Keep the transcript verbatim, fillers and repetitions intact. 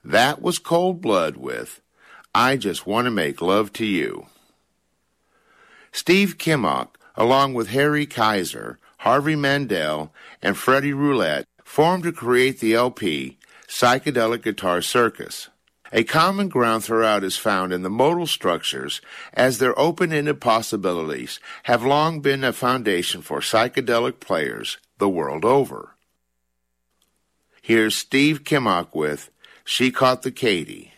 That was Cold Blood with I Just Want to Make Love to You. Steve Kimock, along with Harry Kaiser, Harvey Mandel, and Freddie Roulette, formed to create the L P Psychedelic Guitar Circus. A common ground throughout is found in the modal structures, as their open-ended possibilities have long been a foundation for psychedelic players the world over. Here's Steve Kimock with She Caught the Katy.